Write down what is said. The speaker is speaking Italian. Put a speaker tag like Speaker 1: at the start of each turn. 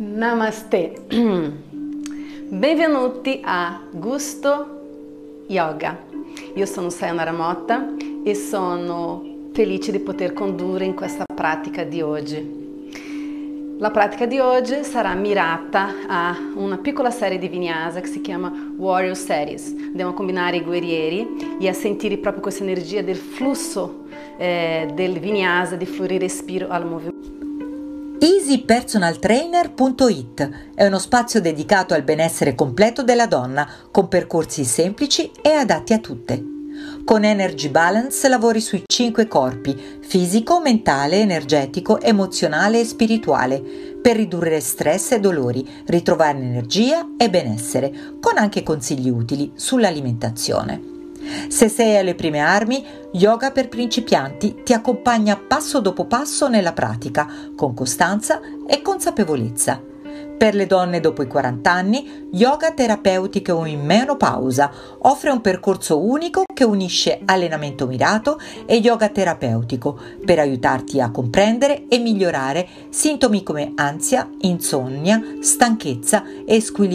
Speaker 1: Namaste, benvenuti a Gusto Yoga. Io sono Sayonara Motta e sono felice di poter condurre in questa pratica di oggi. La pratica di oggi sarà mirata a una piccola serie di vinyasa che si chiama Warrior Series. Andiamo a combinare i guerrieri e a sentire proprio questa energia del flusso del vinyasa, di fluire respiro al movimento.
Speaker 2: easypersonaltrainer.it è uno spazio dedicato al benessere completo della donna, con percorsi semplici e adatti a tutte. Con Energy Balance lavori sui 5 corpi: fisico, mentale, energetico, emozionale e spirituale, per ridurre stress e dolori, ritrovare energia e benessere, con anche consigli utili sull'alimentazione. Se sei alle prime armi, Yoga per principianti ti accompagna passo dopo passo nella pratica, con costanza e consapevolezza. Per le donne dopo i 40 anni, yoga terapeutico o in menopausa offre un percorso unico che unisce allenamento mirato e yoga terapeutico per aiutarti a comprendere e migliorare sintomi come ansia, insonnia, stanchezza e squilibrio